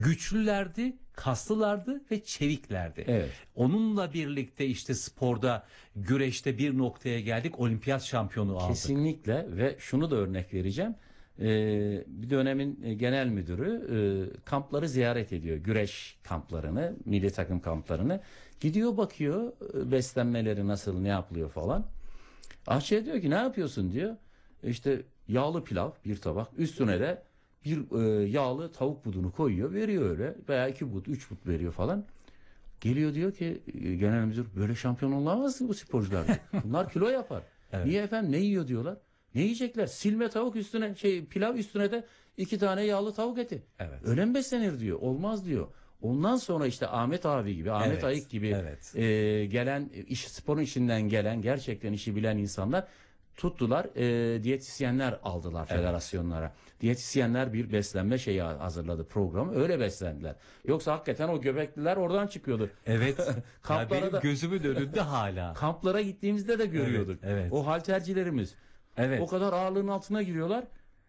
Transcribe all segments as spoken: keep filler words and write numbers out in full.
güçlülerdi, kaslılardı ve çeviklerdi. Evet. Onunla birlikte işte sporda, güreşte bir noktaya geldik, olimpiyat şampiyonu aldık. Kesinlikle ve şunu da örnek vereceğim. Ee, bir dönemin genel müdürü e, kampları ziyaret ediyor. Güreş kamplarını, milli takım kamplarını. Gidiyor bakıyor e, beslenmeleri nasıl, ne yapılıyor falan. Aşçıya diyor ki ne yapıyorsun diyor. İşte yağlı pilav bir tabak, üstüne de bir e, yağlı tavuk budunu koyuyor, veriyor öyle, veya iki but, üç but veriyor falan. Geliyor diyor ki e, genel müdür, böyle şampiyon olamaz bu sporcular. Bunlar kilo yapar. Evet. Niye efendim, ne yiyor diyorlar. Ne yiyecekler? Silme tavuk üstüne, şey pilav üstüne de iki tane yağlı tavuk eti. Evet. Öyle mi beslenir diyor. Olmaz diyor. Ondan sonra işte Ahmet abi gibi, Ahmet Evet, Ayık gibi evet. e, gelen, iş sporun içinden gelen, gerçekten işi bilen insanlar tuttular, e, diyetisyenler aldılar federasyonlara. Diyetisyenler bir beslenme şeyi hazırladı, programı. Öyle beslendiler. Yoksa hakikaten o göbekliler oradan çıkıyordu. Evet. Ya Kamplara benim da, gözümün önünde hala. kamplara gittiğimizde de görüyorduk. Evet, evet. O haltercilerimiz. Evet. O kadar ağırlığın altına giriyorlar.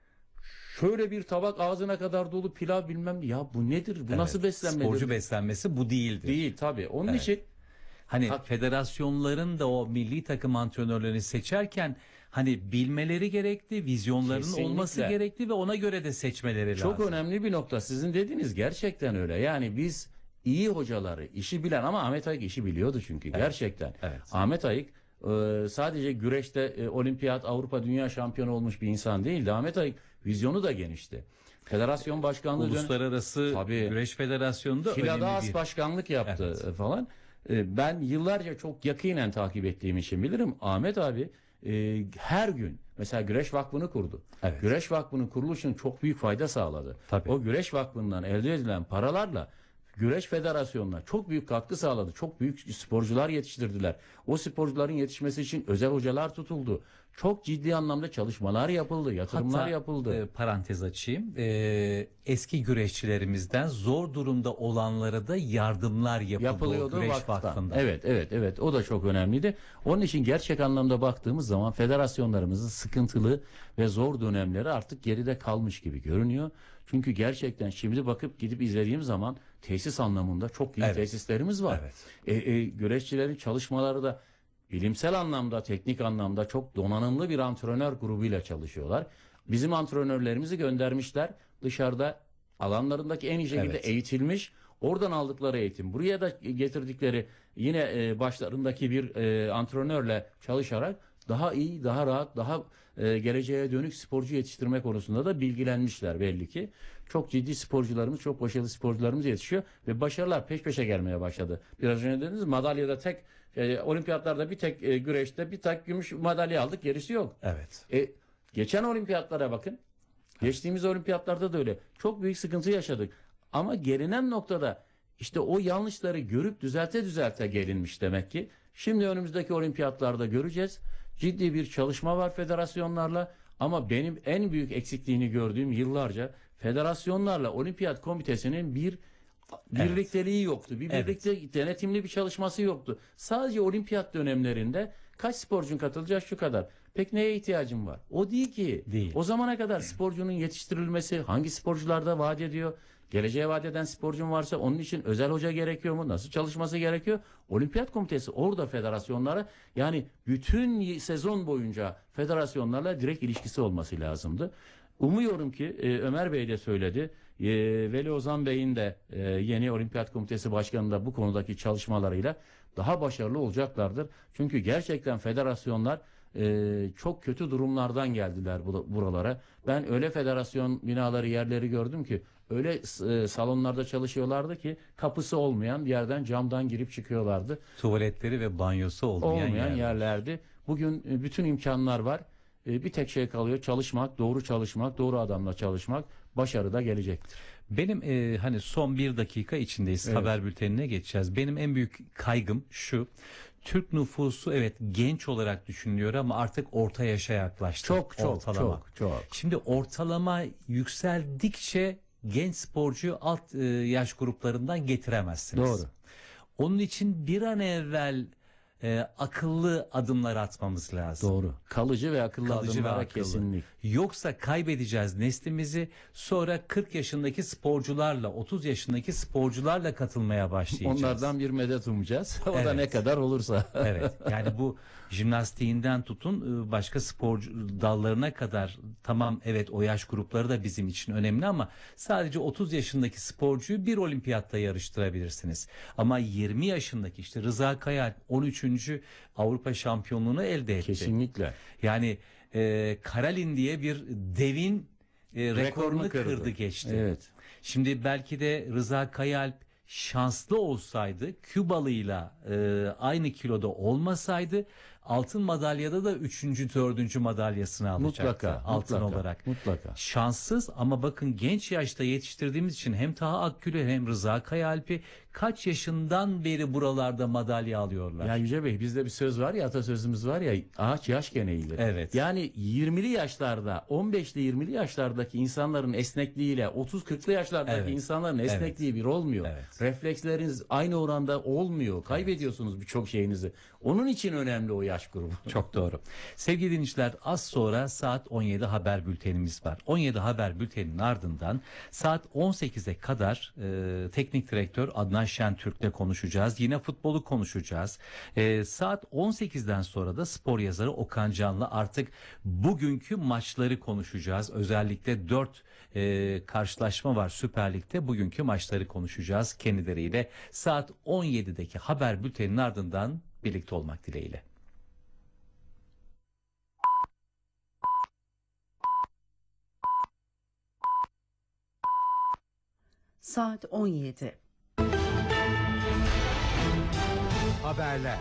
Şöyle bir tabak ağzına kadar dolu pilav bilmem, ya bu nedir? Bu Evet. nasıl beslenmedir? Sporcu beslenmesi bu değildir. Değil tabii. Onun Evet. için Hani Ha- federasyonların da o milli takım antrenörlerini seçerken hani bilmeleri gerekti, vizyonlarının Kesinlikle. olması gerekti ve ona göre de seçmeleri çok lazım. önemli bir nokta. Sizin dediğiniz gerçekten öyle. Yani biz iyi hocaları, işi bilen, ama Ahmet Ayık işi biliyordu çünkü gerçekten. Evet. Ahmet Ayık e, sadece güreşte e, olimpiyat, Avrupa, dünya şampiyonu olmuş bir insan değildi. Ahmet Ayık vizyonu da genişti. Federasyon başkanlığı dönemi- Uluslararası Tabii. Güreş Federasyonu'nda Filada önemli as bir... başkanlık yaptı Evet. e, falan. E, Ben yıllarca çok yakinen takip ettiğim için bilirim. Ahmet abi e, her gün mesela Güreş Vakfı'nı kurdu. Evet. Güreş Vakfı'nın kuruluşunun çok büyük fayda sağladı. Tabii. O Güreş Vakfı'ndan elde edilen paralarla Güreş Federasyonu'na çok büyük katkı sağladı. Çok büyük sporcular yetiştirdiler. O sporcuların yetişmesi için özel hocalar tutuldu. Çok ciddi anlamda çalışmalar yapıldı, yatırımlar Hatta, yapıldı. e, parantez açayım. E, eski güreşçilerimizden zor durumda olanlara da yardımlar yapıldı Yapılıyordu o Güreş vakıftan. Vakfı'nda. Evet, evet, evet. O da çok önemliydi. Onun için gerçek anlamda baktığımız zaman federasyonlarımızın sıkıntılı ve zor dönemleri artık geride kalmış gibi görünüyor. Çünkü gerçekten şimdi bakıp gidip izlediğim zaman tesis anlamında çok iyi Evet. tesislerimiz var. Evet. E, e, güreşçilerin çalışmaları da bilimsel anlamda, teknik anlamda çok donanımlı bir antrenör grubuyla çalışıyorlar. Bizim antrenörlerimizi göndermişler. Dışarıda alanlarındaki en iyi şekilde Evet. eğitilmiş. Oradan aldıkları eğitim, buraya da getirdikleri yine e, başlarındaki bir e, antrenörle çalışarak daha iyi, daha rahat, daha e, geleceğe dönük sporcu yetiştirme konusunda da bilgilenmişler belli ki. Çok ciddi sporcularımız, çok başarılı sporcularımız yetişiyor ve başarılar peş peşe gelmeye başladı. Biraz önce dediniz, madalyada tek, e, olimpiyatlarda bir tek e, güreşte bir tek gümüş madalya aldık, gerisi yok. Evet. E, geçen olimpiyatlara bakın. Geçtiğimiz olimpiyatlarda da öyle. Çok büyük sıkıntı yaşadık. Ama gelinen noktada işte o yanlışları görüp düzelte düzelte gelinmiş demek ki. Şimdi önümüzdeki olimpiyatlarda göreceğiz. Ciddi bir çalışma var federasyonlarla. Ama benim en büyük eksikliğini gördüğüm yıllarca federasyonlarla olimpiyat komitesinin bir birlikteliği yoktu. Bir Evet. birlikte denetimli bir çalışması yoktu. Sadece olimpiyat dönemlerinde kaç sporcun katılacak, şu kadar. Peki neye ihtiyacım var? O değil ki. Değil. O zamana kadar sporcunun yetiştirilmesi hangi sporcularda vaat ediyor? Geleceğe vaat eden sporcun varsa onun için özel hoca gerekiyor mu? Nasıl çalışması gerekiyor? Olimpiyat komitesi orada federasyonlara, yani bütün sezon boyunca federasyonlarla direkt ilişkisi olması lazımdı. Umuyorum ki e, Ömer Bey de söyledi. E, Veli Ozan Bey'in de e, yeni Olimpiyat Komitesi Başkanı da bu konudaki çalışmalarıyla daha başarılı olacaklardır. Çünkü gerçekten federasyonlar e, çok kötü durumlardan geldiler bu, buralara. Ben öyle federasyon binaları, yerleri gördüm ki öyle e, salonlarda çalışıyorlardı ki kapısı olmayan yerden, camdan girip çıkıyorlardı. Tuvaletleri ve banyosu olmayan, Olmayan yerler. yerlerdi. Bugün e, bütün imkanlar var. E, bir tek şey kalıyor: çalışmak, doğru çalışmak, doğru adamla çalışmak. Başarı da gelecektir. Benim e, hani son bir dakika içindeyiz. Evet. Haber bültenine geçeceğiz. Benim en büyük kaygım şu: Türk nüfusu evet genç olarak düşünülüyor ama artık orta yaşa yaklaştı. Çok çok ortalama. çok çok. Şimdi ortalama yükseldikçe genç sporcuyu alt e, yaş gruplarından getiremezsiniz. Doğru. Onun için bir an evvel e, akıllı adımlar atmamız lazım. Doğru. Kalıcı ve akıllı Kalıcı ve adımlara akıllı. kesinlik. Yoksa kaybedeceğiz neslimizi, sonra kırk yaşındaki sporcularla, otuz yaşındaki sporcularla katılmaya başlayacağız. Onlardan bir medet umacağız. O da Evet. ne kadar olursa. Evet, yani bu jimnastiğinden tutun başka spor dallarına kadar, tamam evet o yaş grupları da bizim için önemli ama sadece otuz yaşındaki sporcuyu bir olimpiyatta yarıştırabilirsiniz. Ama yirmi yaşındaki işte Rıza Kayalp on üçüncü Avrupa şampiyonluğunu elde etti. Kesinlikle. Yani e, Karelin diye bir devin e, rekorunu kırdı. kırdı geçti. Evet. Şimdi belki de Rıza Kayalp şanslı olsaydı, Kübalıyla e, aynı kiloda olmasaydı altın madalyada da üçüncü, dördüncü madalyasını alacaktı. Mutlaka. Altın mutlaka, olarak. Mutlaka. Şanssız ama bakın genç yaşta yetiştirdiğimiz için hem Taha Akgül'ü hem Rıza Kayalp'i kaç yaşından beri buralarda madalya alıyorlar. Ya Yüce Bey, bizde bir söz var ya, atasözümüz var ya, ağaç yaşken eğilir. Evet. Yani yirmili yaşlarda, on beşli yirmili yaşlardaki insanların esnekliğiyle otuz kırklı yaşlardaki Evet. insanların esnekliği bir olmuyor. Evet. Refleksleriniz aynı oranda olmuyor. Kaybediyorsunuz birçok şeyinizi. Onun için önemli o yaş grubu. Çok doğru. Sevgili dinleyiciler, az sonra saat on yedi haber bültenimiz var. on yedi haber bülteninin ardından saat on sekize kadar e, teknik direktör Adnan Şentürk'le konuşacağız. Yine futbolu konuşacağız. E, saat on sekizden sonra da spor yazarı Okan Can'la artık bugünkü maçları konuşacağız. Özellikle dört e, karşılaşma var Süper Lig'de. Bugünkü maçları konuşacağız kendileriyle. Saat on yedideki haber bülteninin ardından birlikte olmak dileğiyle. Saat on yedi. Haberler.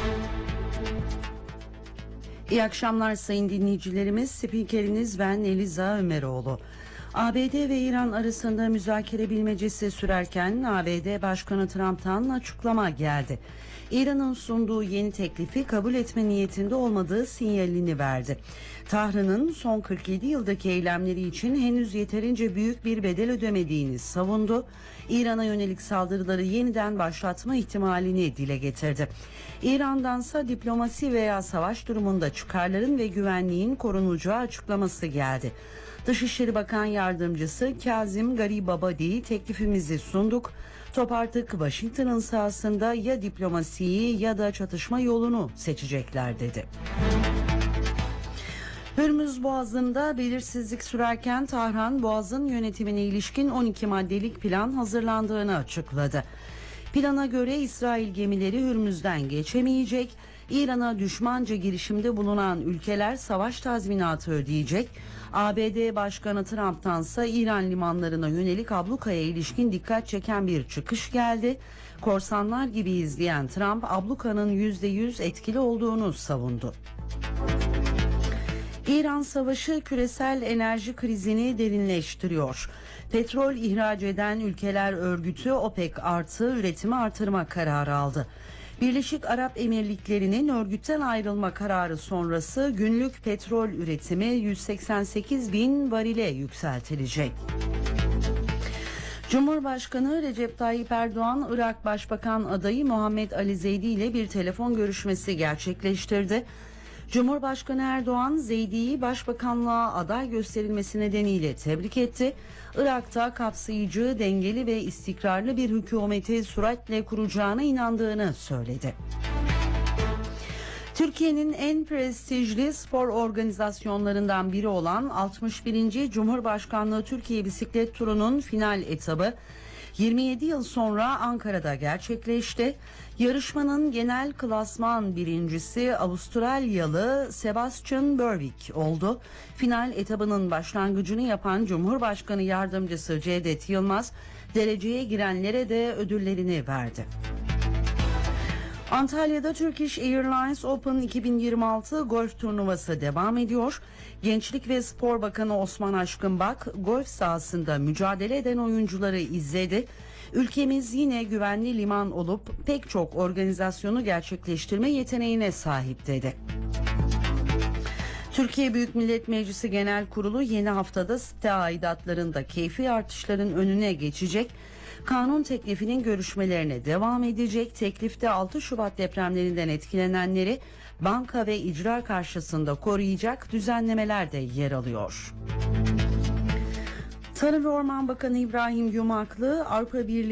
İyi akşamlar sayın dinleyicilerimiz. Spikeriniz ben Eliza Ömeroğlu. A B D ve İran arasında müzakere bilmecesi sürerken A B D Başkanı Trump'tan açıklama geldi. İran'ın sunduğu yeni teklifi kabul etme niyetinde olmadığı sinyalini verdi. Tahran'ın son kırk yedi yıldaki eylemleri için henüz yeterince büyük bir bedel ödemediğini savundu. İran'a yönelik saldırıları yeniden başlatma ihtimalini dile getirdi. İran'dansa diplomasi veya savaş durumunda çıkarların ve güvenliğin korunacağı açıklaması geldi. Dışişleri Bakan Yardımcısı Kazim Garibabadi teklifimizi sunduk. Top artık Washington'ın sahasında ya diplomasiyi ya da çatışma yolunu seçecekler dedi. Hürmüz Boğazı'nda belirsizlik sürerken Tahran, Boğaz'ın yönetimine ilişkin on iki maddelik plan hazırlandığını açıkladı. Plana göre İsrail gemileri Hürmüz'den geçemeyecek, İran'a düşmanca girişimde bulunan ülkeler savaş tazminatı ödeyecek. A B D Başkanı Trump'tansa İran limanlarına yönelik ablukaya ilişkin dikkat çeken bir çıkış geldi. Korsanlar gibi izleyen Trump, ablukanın yüzde yüz etkili olduğunu savundu. İran savaşı küresel enerji krizini derinleştiriyor. Petrol ihraç eden ülkeler örgütü OPEC artı üretimi artırma kararı aldı. Birleşik Arap Emirlikleri'nin örgütten ayrılma kararı sonrası günlük petrol üretimi yüz seksen sekiz bin varile yükseltilecek. Cumhurbaşkanı Recep Tayyip Erdoğan, Irak Başbakan adayı Muhammed Ali Zeydi ile bir telefon görüşmesi gerçekleştirdi. Cumhurbaşkanı Erdoğan, Zeydi'yi başbakanlığa aday gösterilmesi nedeniyle tebrik etti. Irak'ta kapsayıcı, dengeli ve istikrarlı bir hükümeti süratle kuracağına inandığını söyledi. Türkiye'nin en prestijli spor organizasyonlarından biri olan altmış birinci Cumhurbaşkanlığı Türkiye Bisiklet Turu'nun final etabı yirmi yedi yıl sonra Ankara'da gerçekleşti. Yarışmanın genel klasman birincisi Avustralyalı Sebastian Berwick oldu. Final etabının başlangıcını yapan Cumhurbaşkanı Yardımcısı Cevdet Yılmaz, dereceye girenlere de ödüllerini verdi. Antalya'da Turkish Airlines Open iki bin yirmi altı golf turnuvası devam ediyor. Gençlik ve Spor Bakanı Osman Aşkınbak golf sahasında mücadele eden oyuncuları izledi. Ülkemiz yine güvenli liman olup pek çok organizasyonu gerçekleştirme yeteneğine sahip dedi. Türkiye Büyük Millet Meclisi Genel Kurulu yeni haftada site aidatlarında keyfi artışların önüne geçecek. Kanun teklifinin görüşmelerine devam edecek. Teklifte altı Şubat depremlerinden etkilenenleri banka ve icra karşısında koruyacak düzenlemeler de yer alıyor. Tarım ve Orman Bakanı İbrahim Yumaklı, Avrupa Birliği